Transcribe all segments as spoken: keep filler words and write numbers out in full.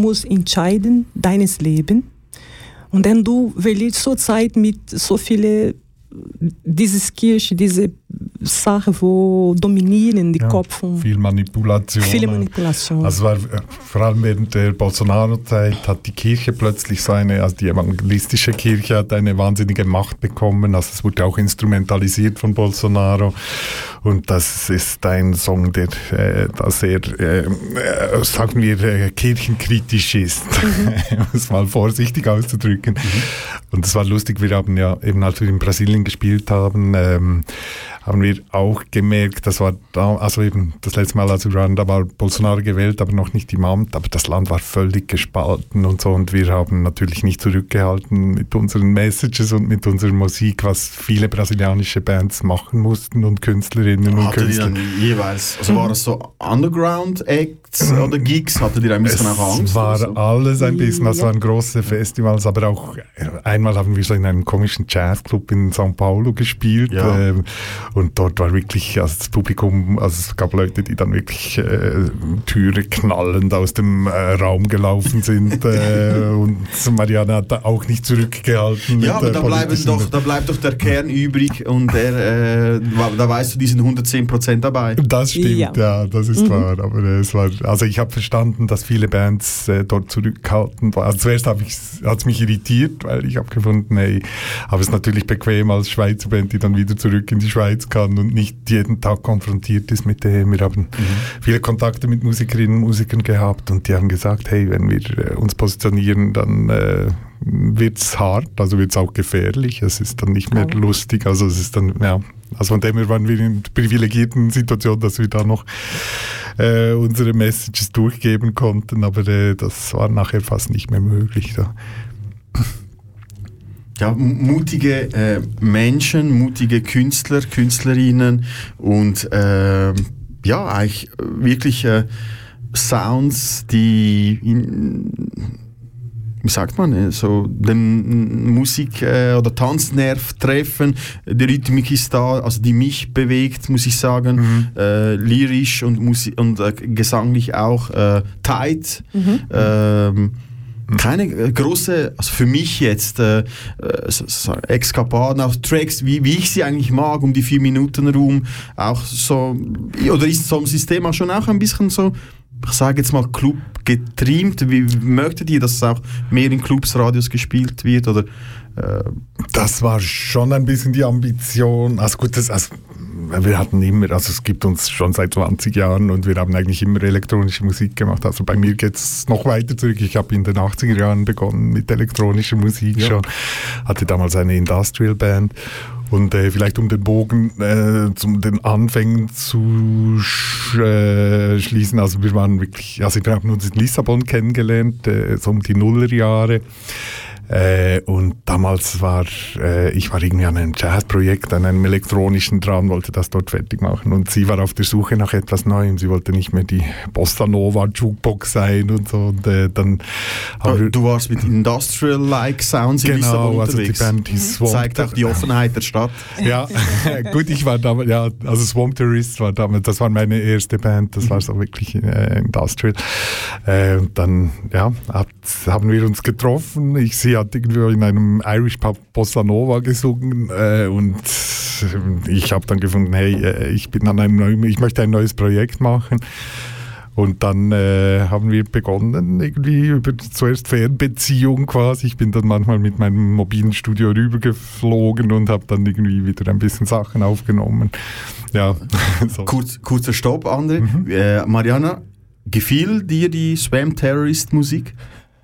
musst entscheiden, deines Lebens. Und dann du willst so Zeit mit so vielen, diese Kirche, diese Sachen, wo dominieren die ja, Kopf. Viel Manipulation. Viele Manipulation. Also war, vor allem während der Bolsonaro-Zeit hat die Kirche plötzlich so eine, also die evangelistische Kirche hat eine wahnsinnige Macht bekommen. Also es wurde auch instrumentalisiert von Bolsonaro. Und das ist ein Song, der äh, da sehr, äh, äh, sagen wir, äh, kirchenkritisch ist, mhm. um es mal vorsichtig auszudrücken. Mhm. Und es war lustig, wir haben ja eben, als wir in Brasilien gespielt haben, ähm, haben wir auch gemerkt, das war da, also eben das letzte Mal, als wir waren, da war Bolsonaro gewählt, aber noch nicht im Amt, aber das Land war völlig gespalten und so, und wir haben natürlich nicht zurückgehalten mit unseren Messages und mit unserer Musik, was viele brasilianische Bands machen mussten und Künstlerinnen und Hatte Künstler. die dann jeweils, also war das so Underground-Acts oder Gigs, hatte die da ein bisschen es auch Angst? Es war so? alles ein bisschen, das ja. waren große Festivals, aber auch einmal haben wir so in einem komischen Jazzclub in São Paulo gespielt, ja. ähm, und dort war wirklich, also das Publikum, also es gab Leute, die dann wirklich äh, Türe knallend aus dem äh, Raum gelaufen sind äh, und Mariana hat da auch nicht zurückgehalten. Ja, aber mit, da, äh, bleiben doch, da bleibt doch der Kern übrig und der, äh, da weißt du, die sind hundertzehn Prozent dabei. Das stimmt, ja, ja das ist mhm. wahr. Aber äh, es war, also ich habe verstanden, dass viele Bands äh, dort zurückhaltend waren. Also zuerst hat es mich irritiert, weil ich habe gefunden, hey, aber es ist natürlich bequem als Schweizer Band, die dann wieder zurück in die Schweiz kann und nicht jeden Tag konfrontiert ist mit dem. Wir haben mhm. viele Kontakte mit Musikerinnen und Musikern gehabt und die haben gesagt, hey, wenn wir äh, uns positionieren, dann äh, wird es hart, also wird es auch gefährlich, es ist dann nicht mehr oh. lustig, also es ist dann, ja, also von dem her waren wir in privilegierten Situation, dass wir da noch äh, unsere Messages durchgeben konnten, aber äh, das war nachher fast nicht mehr möglich. Da. Ja, mutige äh, Menschen, mutige Künstler, Künstlerinnen und äh, ja, eigentlich wirklich äh, Sounds, die in, wie sagt man, so den Musik- äh, oder Tanznerv treffen. Die Rhythmik ist da, also die mich bewegt, muss ich sagen, mhm. äh, lyrisch und, Musi- und äh, gesanglich auch äh, tight. Mhm. Ähm, Keine äh, große, also für mich jetzt, äh, so, so Eskapaden, auch Tracks, wie, wie ich sie eigentlich mag, um die vier Minuten Ruhm, auch so, oder ist so ein System auch schon auch ein bisschen so, ich sage jetzt mal Club getrimmt, wie möchtet ihr, dass es auch mehr in Clubs, Radios gespielt wird, oder? Äh, das war schon ein bisschen die Ambition, also gut, das, also wir hatten immer, also es gibt uns schon seit zwanzig Jahren und wir haben eigentlich immer elektronische Musik gemacht. Also bei mir geht es noch weiter zurück. Ich habe in den achtziger Jahren begonnen mit elektronischer Musik ja. schon. Hatte damals eine Industrial Band. Und äh, vielleicht um den Bogen äh, zum den Anfängen zu sch- äh, schließen, also wir waren wirklich, also wir haben uns in Lissabon kennengelernt, äh, so um die Nullerjahre. Äh, und damals war äh, ich war irgendwie an einem Jazzprojekt, an einem elektronischen dran, wollte das dort fertig machen und sie war auf der Suche nach etwas Neuem, sie wollte nicht mehr die Bossa Nova Jukebox sein und so und äh, dann haben wir, du warst mit Industrial-like Sounds in genau, Lissabon also unterwegs. Die Band hieß Swamp. Zeigt auch die Offenheit der Stadt. Ja, gut, ich war damals, ja, also Swamp Tourists war damals, das war meine erste Band, das war so wirklich äh, Industrial. Äh, und dann, ja, hat, haben wir uns getroffen, ich sie hat irgendwie in einem Irish Pub Bossa Nova gesungen äh, und ich habe dann gefunden, hey, äh, ich bin an einem neuen, ich möchte ein neues Projekt machen. Und dann äh, haben wir begonnen, irgendwie über zuerst Fernbeziehung quasi. Ich bin dann manchmal mit meinem mobilen Studio rübergeflogen und habe dann irgendwie wieder ein bisschen Sachen aufgenommen. Ja. So. Kurz, kurzer Stopp, André. Mhm. Äh, Mariana, gefiel dir die Swamp Terrorist Musik?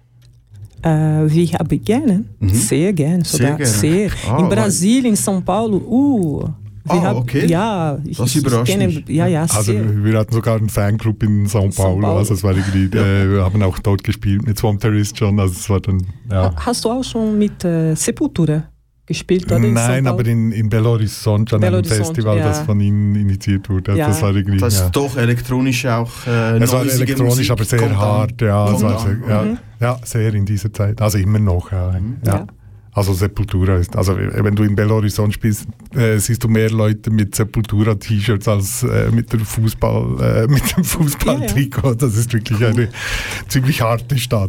Uh, wir haben gerne, mhm. sehr gerne, sogar sehr. sehr. Ah, in Brasilien, in São Paulo, uh, wir ah, haben, okay. Ja, ich, das überrascht ich kenne, ja, ja, also sehr. Wir hatten sogar einen Fanclub in São Paulo, São Paulo. Also es war irgendwie, ja. äh, wir haben auch dort gespielt mit Swamp Terrorist schon, also es war dann, ja. Hast du auch schon mit äh, Sepultura gespielt? Oder Nein, aber in, in Belo Horizonte an Belo einem Horizonte, Festival, ja. das von ihnen initiiert wurde. Ja. Das war irgendwie, das ist ja. doch elektronisch auch äh, es war elektronisch, Musik, aber sehr hart. Ja, es war sehr, ja, mhm. ja, sehr in dieser Zeit. Also immer noch. Ja, mhm. ja. ja. Also Sepultura ist, also wenn du in Belo Horizonte spielst, äh, siehst du mehr Leute mit Sepultura-T-Shirts als äh, mit, der Fußball, äh, mit dem Fußballtrikot. Ja, ja. Das ist wirklich cool. Eine ziemlich harte Stadt.